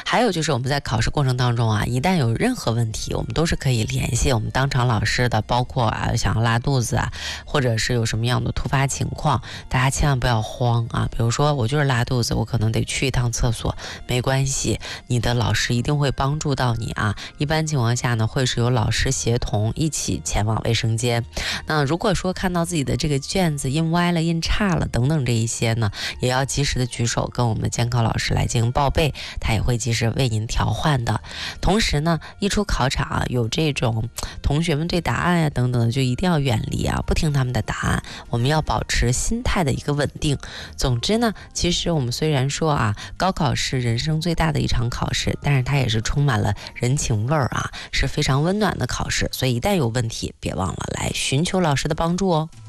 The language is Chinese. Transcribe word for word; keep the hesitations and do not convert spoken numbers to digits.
还有就是我们在考试过程当中啊，一旦有任何问题，我们都是可以联系我们当场老师的，包括啊想要拉肚子啊，或者是有什么样的突发情况，大家千万不要慌啊。比如说我就是拉肚子，我可能得去一趟厕所，没关系，你的老师一定会帮助到你啊。一般情况下呢，会是由老师协同一起前往卫生间。那如果说看到自己的这个卷子印歪了、印差了等等这一些呢，也要及时的举手跟我们的监考老师来进行报备，他也会及时为您调换的。同时呢，一出考场啊，有这种同学们对答案呀等等的，就一定要远离啊，不听他们的答案，我们要保持心态的一个稳定。总之呢，其实我们虽然说啊，高考是人生最大的一场考试，但是它也是充满了人情味儿啊，是非常温暖的考试。所以一旦有问题，别忘了来寻求老师的帮助哦。